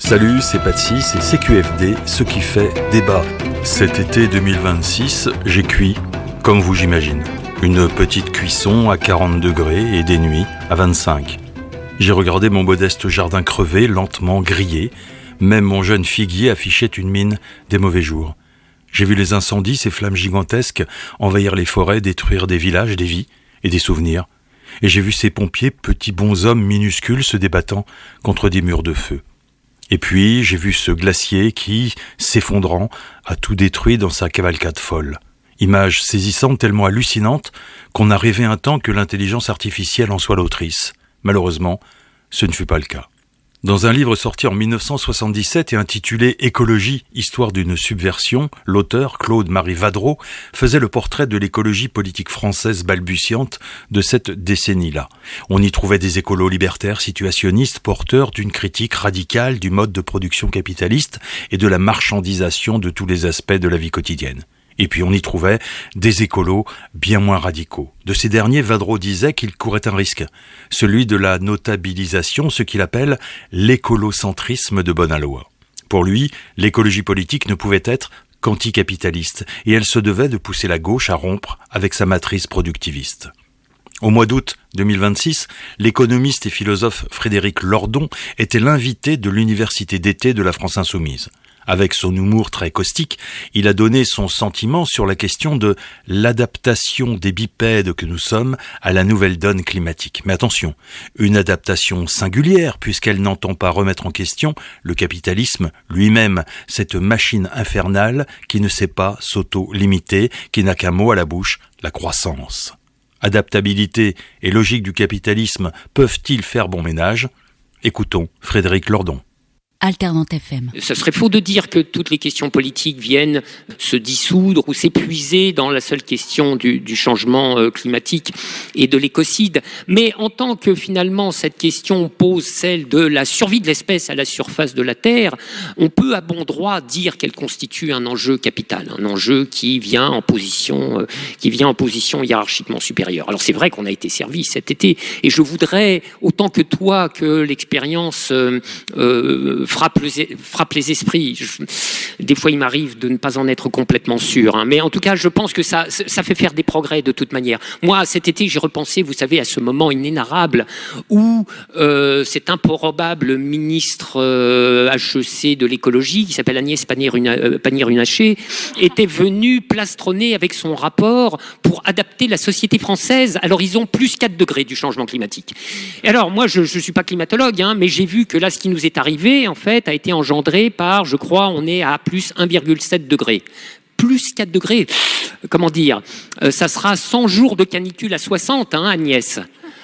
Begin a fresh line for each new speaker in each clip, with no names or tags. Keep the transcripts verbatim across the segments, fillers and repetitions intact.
Salut, c'est Patsy, c'est C Q F D, ce qui fait débat. Cet été deux mille vingt-six, j'ai cuit, comme vous j'imagine. Une petite cuisson à quarante degrés et des nuits à vingt-cinq. J'ai regardé mon modeste jardin crevé, lentement grillé. Même mon jeune figuier affichait une mine des mauvais jours. J'ai vu les incendies, ces flammes gigantesques, envahir les forêts, détruire des villages, des vies et des souvenirs. Et j'ai vu ces pompiers, petits bonshommes minuscules, se débattant contre des murs de feu. Et puis, j'ai vu ce glacier qui, s'effondrant, a tout détruit dans sa cavalcade folle. Image saisissante, tellement hallucinante, qu'on a rêvé un temps que l'intelligence artificielle en soit l'autrice. Malheureusement, ce ne fut pas le cas. Dans un livre sorti en mille neuf cent soixante-dix-sept et intitulé « Écologie, histoire d'une subversion », l'auteur, Claude-Marie Vadreau, faisait le portrait de l'écologie politique française balbutiante de cette décennie-là. On y trouvait des écolos libertaires situationnistes, porteurs d'une critique radicale du mode de production capitaliste et de la marchandisation de tous les aspects de la vie quotidienne. Et puis on y trouvait des écolos bien moins radicaux. De ces derniers, Vadreau disait qu'il courait un risque, celui de la notabilisation, ce qu'il appelle l'écolocentrisme de bonne aloi. Pour lui, l'écologie politique ne pouvait être qu'anticapitaliste, et elle se devait de pousser la gauche à rompre avec sa matrice productiviste. Au mois d'août deux mille vingt-six, l'économiste et philosophe Frédéric Lordon était l'invité de l'université d'été de la France Insoumise. Avec son humour très caustique, il a donné son sentiment sur la question de l'adaptation des bipèdes que nous sommes à la nouvelle donne climatique. Mais attention, une adaptation singulière puisqu'elle n'entend pas remettre en question le capitalisme lui-même, cette machine infernale qui ne sait pas s'auto-limiter, qui n'a qu'un mot à la bouche, la croissance. Adaptabilité et logique du capitalisme peuvent-ils faire bon ménage ? Écoutons Frédéric Lordon.
Alternante F M.
Ce serait faux de dire que toutes les questions politiques viennent se dissoudre ou s'épuiser dans la seule question du, du changement climatique et de l'écocide. Mais en tant que finalement cette question pose celle de la survie de l'espèce à la surface de la Terre, on peut à bon droit dire qu'elle constitue un enjeu capital, un enjeu qui vient en position, qui vient en position hiérarchiquement supérieure. Alors c'est vrai qu'on a été servi cet été et je voudrais autant que toi que l'expérience euh, euh, Frappe les, frappe les esprits. Je, des fois, il m'arrive de ne pas en être complètement sûr. Hein. Mais en tout cas, je pense que ça, ça fait faire des progrès de toute manière. Moi, cet été, j'ai repensé, vous savez, à ce moment inénarrable où euh, cet improbable ministre euh, H E C de l'écologie, qui s'appelle Agnès Pannier-Runacher, était venu plastronner avec son rapport pour adapter la société française à l'horizon plus quatre degrés du changement climatique. Et alors, moi, je ne suis pas climatologue, hein, mais j'ai vu que là, ce qui nous est arrivé, en fait, a été engendré par, je crois, on est à plus un virgule sept degrés. Plus quatre degrés, comment dire, euh, ça sera cent jours de canicule à soixante, hein, Agnès.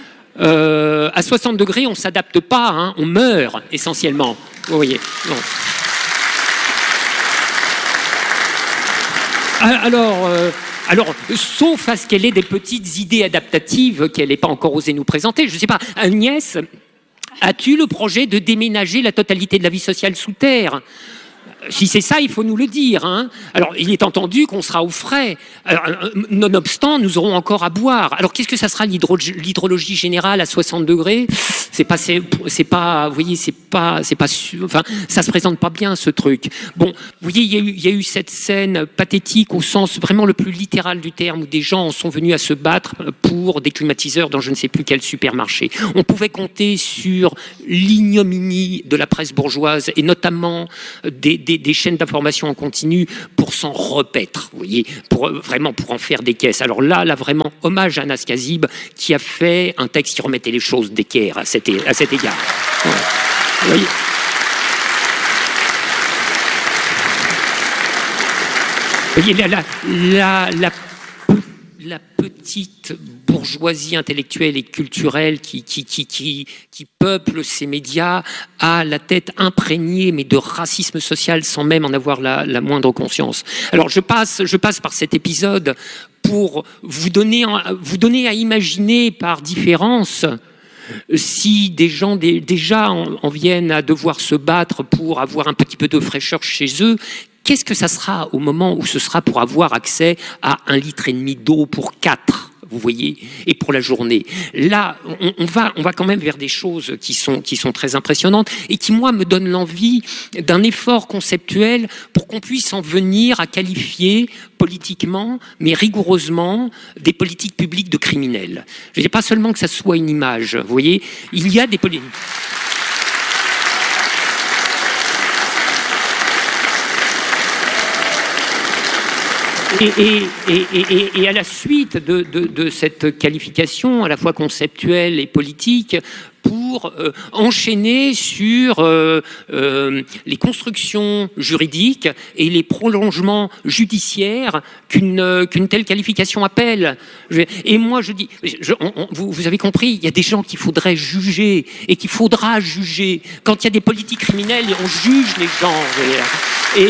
Euh, à soixante degrés, on ne s'adapte pas, hein, on meurt essentiellement. Vous voyez. Non. Alors, euh, alors, sauf à ce qu'elle ait des petites idées adaptatives qu'elle n'ait pas encore osé nous présenter. Je ne sais pas, Agnès, as-tu le projet de déménager la totalité de la vie sociale sous terre ? Si c'est ça, il faut nous le dire. Hein. Alors, il est entendu qu'on sera au frais. Alors, nonobstant, nous aurons encore à boire. Alors, qu'est-ce que ça sera l'hydro- l'hydrologie générale à soixante degrés ? C'est pas, c'est, c'est pas, vous voyez, c'est pas, c'est pas, enfin, ça se présente pas bien ce truc. Bon, vous voyez, il y a eu, il y a eu cette scène pathétique au sens vraiment le plus littéral du terme où des gens sont venus à se battre pour des climatiseurs dans je ne sais plus quel supermarché. On pouvait compter sur l'ignominie de la presse bourgeoise et notamment des, des des chaînes d'information en continu pour s'en repaître, vous voyez, pour, vraiment pour en faire des caisses. Alors là, là vraiment, hommage à Anas Kazib qui a fait un texte qui remettait les choses d'équerre à cet, à cet égard. Voilà. Vous voyez. Vous voyez, la, la, la, la, la petite bourgeoisie intellectuelle et culturelle qui, qui, qui, qui, qui peuple ces médias a la tête imprégnée mais de racisme social sans même en avoir la, la moindre conscience. Alors je passe, je passe par cet épisode pour vous donner, vous donner à imaginer par différence si des gens des, déjà en, en viennent à devoir se battre pour avoir un petit peu de fraîcheur chez eux. Qu'est-ce que ça sera au moment où ce sera pour avoir accès à un litre et demi d'eau pour quatre ? vous voyez, et pour la journée. Là, on, on, va, on va quand même vers des choses qui sont, qui sont très impressionnantes et qui, moi, me donnent l'envie d'un effort conceptuel pour qu'on puisse en venir à qualifier politiquement, mais rigoureusement, des politiques publiques de criminels. Je ne dis pas seulement que ça soit une image, vous voyez, il y a des politiques... Et, et, et, et, et à la suite de, de, de cette qualification à la fois conceptuelle et politique, pour euh, enchaîner sur euh, euh, les constructions juridiques et les prolongements judiciaires qu'une euh, qu'une telle qualification appelle. Je, et moi, je dis, je, on, on, vous, vous avez compris, il y a des gens qu'il faudrait juger et qu'il faudra juger. Quand il y a des politiques criminelles, on juge les gens. Et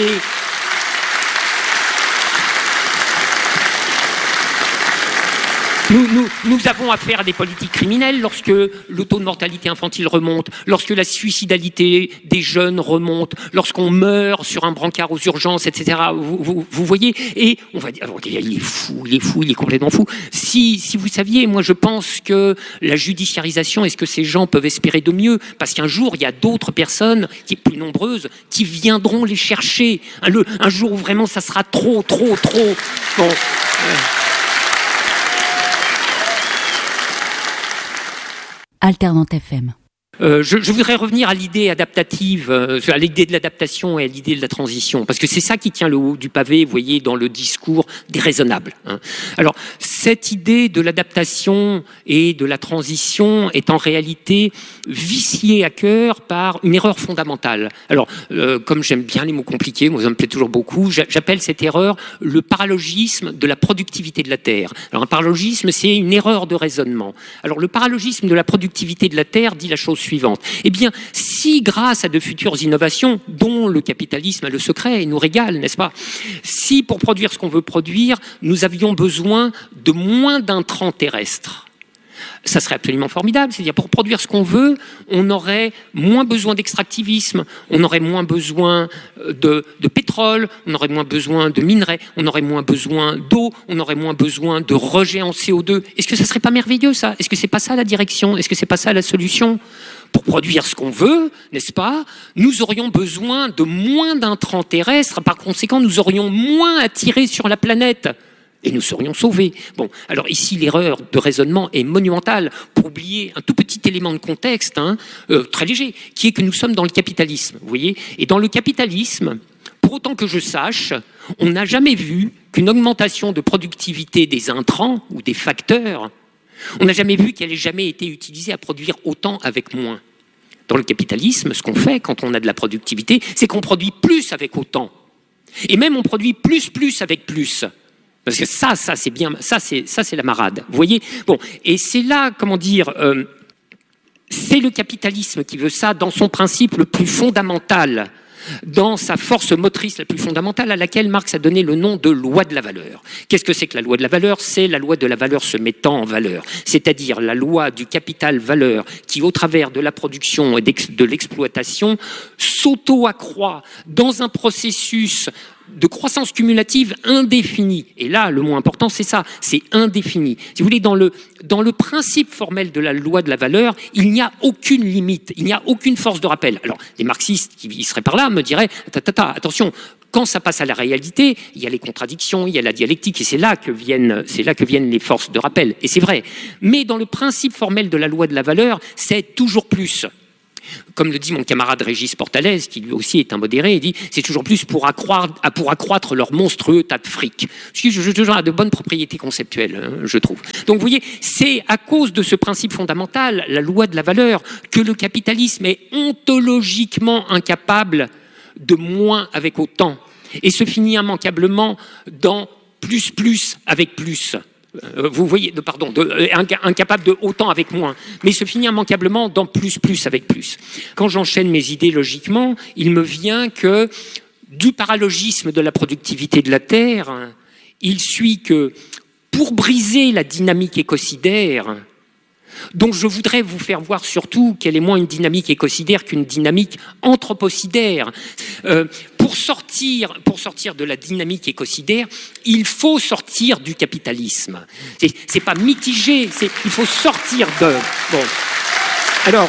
Nous, nous, nous avons affaire à des politiques criminelles lorsque le taux de mortalité infantile remonte, lorsque la suicidalité des jeunes remonte, lorsqu'on meurt sur un brancard aux urgences, et cetera. Vous, vous, vous voyez, et on va dire, il est fou, il est fou, il est complètement fou. Si, si vous saviez, moi je pense que la judiciarisation, est-ce que ces gens peuvent espérer de mieux? Parce qu'un jour, il y a d'autres personnes, qui sont plus nombreuses, qui viendront les chercher. Un, le, un jour où vraiment ça sera trop, trop, trop... Bon... Euh...
Alternante F M.
Euh, je, je voudrais revenir à l'idée adaptative, euh, à l'idée de l'adaptation et à l'idée de la transition, parce que c'est ça qui tient le haut du pavé, vous voyez, dans le discours déraisonnable. Hein. Alors, cette idée de l'adaptation et de la transition est en réalité viciée à cœur par une erreur fondamentale. Alors, euh, comme j'aime bien les mots compliqués, moi ça me plaît toujours beaucoup, j'appelle cette erreur le paralogisme de la productivité de la Terre. Alors, un paralogisme, c'est une erreur de raisonnement. Alors, le paralogisme de la productivité de la Terre dit la chose suivante. Eh bien, si grâce à de futures innovations, dont le capitalisme a le secret et nous régale, n'est-ce pas? Si pour produire ce qu'on veut produire, nous avions besoin de moins d'intrants terrestres, ça serait absolument formidable. C'est-à-dire, pour produire ce qu'on veut, on aurait moins besoin d'extractivisme, on aurait moins besoin de, de pétrole, on aurait moins besoin de minerais, on aurait moins besoin d'eau, on aurait moins besoin de rejet en C O deux. Est-ce que ça serait pas merveilleux, ça? Est-ce que c'est pas ça la direction? Est-ce que c'est pas ça la solution? Pour produire ce qu'on veut, n'est-ce pas, nous aurions besoin de moins d'intrants terrestres, par conséquent, nous aurions moins à tirer sur la planète. Et nous serions sauvés. Bon, alors ici, l'erreur de raisonnement est monumentale, pour oublier un tout petit élément de contexte, hein, euh, très léger, qui est que nous sommes dans le capitalisme, vous voyez. Et dans le capitalisme, pour autant que je sache, on n'a jamais vu qu'une augmentation de productivité des intrants ou des facteurs, on n'a jamais vu qu'elle ait jamais été utilisée à produire autant avec moins. Dans le capitalisme, ce qu'on fait quand on a de la productivité, c'est qu'on produit plus avec autant. Et même on produit plus, plus avec plus. Parce que ça, ça c'est bien, ça c'est, ça c'est la marade. Vous voyez, bon, et c'est là, comment dire, euh, c'est le capitalisme qui veut ça dans son principe le plus fondamental, dans sa force motrice la plus fondamentale, à laquelle Marx a donné le nom de loi de la valeur. Qu'est-ce que c'est que la loi de la valeur? C'est la loi de la valeur se mettant en valeur, c'est-à-dire la loi du capital-valeur qui, au travers de la production et de l'exploitation, s'auto-accroît dans un processus de croissance cumulative indéfinie. Et là, le mot important, c'est ça, c'est indéfini. Si vous voulez, dans le, dans le principe formel de la loi de la valeur, il n'y a aucune limite, il n'y a aucune force de rappel. Alors, les marxistes qui seraient par là me diraient, tata, attention, quand ça passe à la réalité, il y a les contradictions, il y a la dialectique, et c'est là que viennent, c'est là que viennent les forces de rappel. Et c'est vrai. Mais dans le principe formel de la loi de la valeur, c'est toujours plus. Comme le dit mon camarade Régis Portalès, qui lui aussi est un modéré, il dit c'est toujours plus pour accroître, pour accroître leur monstrueux tas de fric. Ce qui, je, je, je, a de bonnes propriétés conceptuelles, hein, je trouve. Donc vous voyez, c'est à cause de ce principe fondamental, la loi de la valeur, que le capitalisme est ontologiquement incapable de moins avec autant, et se finit immanquablement dans plus plus avec plus. Vous voyez, pardon, de, incapable de autant avec moins, mais se finit immanquablement dans plus, plus avec plus. Quand j'enchaîne mes idées logiquement, il me vient que du paralogisme de la productivité de la Terre, il suit que pour briser la dynamique écocidaire, dont je voudrais vous faire voir surtout qu'elle est moins une dynamique écocidaire qu'une dynamique anthropocidaire, euh, pour sortir, pour sortir de la dynamique écocidaire, il faut sortir du capitalisme. C'est, c'est pas mitigé, c'est, il faut sortir de... Bon. Alors...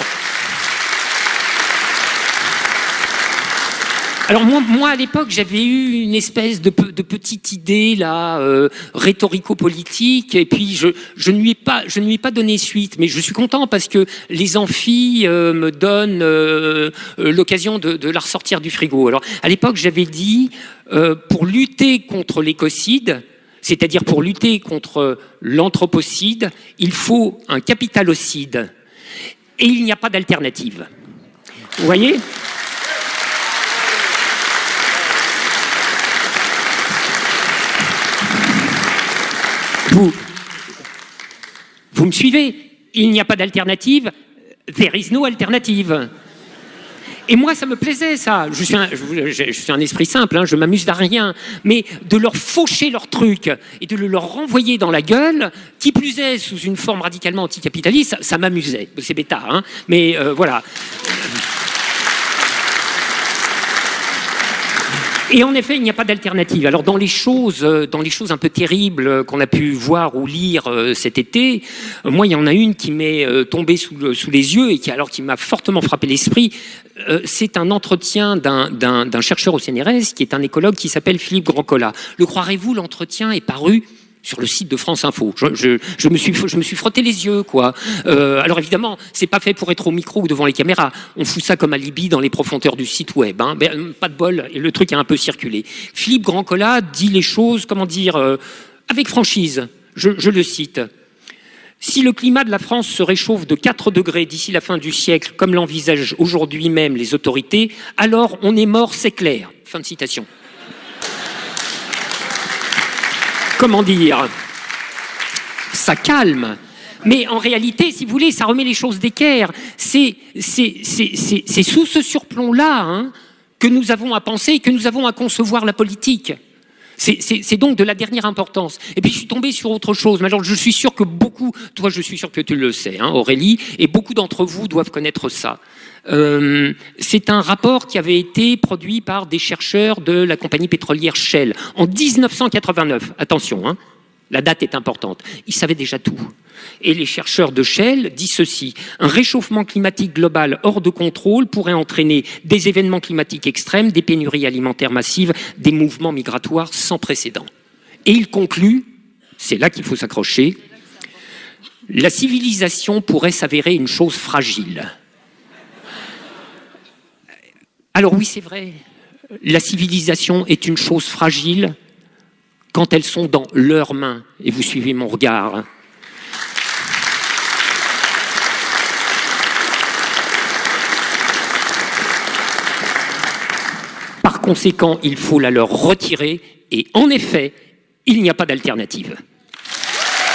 Alors moi, moi à l'époque, j'avais eu une espèce de, de petite idée là, euh, rhétorico-politique, et puis je, je ne lui ai pas, je ne lui ai pas donné suite. Mais je suis content parce que les amphis euh, me donnent euh, l'occasion de, de la ressortir du frigo. Alors à l'époque, j'avais dit euh, pour lutter contre l'écocide, c'est-à-dire pour lutter contre l'anthropocide, il faut un capitalocide, et il n'y a pas d'alternative. Vous voyez ? Vous, vous me suivez? Il n'y a pas d'alternative. There is no alternative. Et moi, ça me plaisait, ça. Je suis un, je, je suis un esprit simple, hein, je m'amuse d'à rien. Mais de leur faucher leur truc et de le leur renvoyer dans la gueule, qui plus est sous une forme radicalement anticapitaliste, ça, ça m'amusait. C'est bêta, hein. Mais euh, voilà. Et en effet, il n'y a pas d'alternative. Alors dans les choses, dans les choses un peu terribles qu'on a pu voir ou lire cet été, moi il y en a une qui m'est tombée sous, le, sous les yeux et qui alors qui m'a fortement frappé l'esprit. C'est un entretien d'un, d'un, d'un chercheur au C N R S qui est un écologue qui s'appelle Philippe Grandcola. Le croirez-vous, l'entretien est paru sur le site de France Info. Je, je, je, me, suis, je me suis frotté les yeux, quoi. Euh, alors évidemment, c'est pas fait pour être au micro ou devant les caméras. On fout ça comme alibi dans les profondeurs du site web. Hein. Ben, pas de bol, et le truc a un peu circulé. Philippe Grandcola dit les choses, comment dire, euh, avec franchise. Je, je le cite. Si le climat de la France se réchauffe de quatre degrés d'ici la fin du siècle, comme l'envisagent aujourd'hui même les autorités, alors on est mort, c'est clair. Fin de citation. Comment dire, ça calme. Mais en réalité, si vous voulez, ça remet les choses d'équerre. C'est, c'est, c'est, c'est, c'est sous ce surplomb-là hein, que nous avons à penser et que nous avons à concevoir la politique. C'est, c'est, c'est donc de la dernière importance. Et puis je suis tombé sur autre chose. Mais alors je suis sûr que beaucoup, toi je suis sûr que tu le sais, hein, Aurélie, et beaucoup d'entre vous doivent connaître ça. Euh, c'est un rapport qui avait été produit par des chercheurs de la compagnie pétrolière Shell en dix-neuf cent quatre-vingt-neuf. Attention, hein, la date est importante. Ils savaient déjà tout. Et les chercheurs de Shell disent ceci. Un réchauffement climatique global hors de contrôle pourrait entraîner des événements climatiques extrêmes, des pénuries alimentaires massives, des mouvements migratoires sans précédent. Et il conclut, c'est là qu'il faut s'accrocher, la civilisation pourrait s'avérer une chose fragile. Alors oui, c'est vrai, la civilisation est une chose fragile quand elles sont dans leurs mains. Et vous suivez mon regard. Par conséquent, il faut la leur retirer. Et en effet, il n'y a pas d'alternative.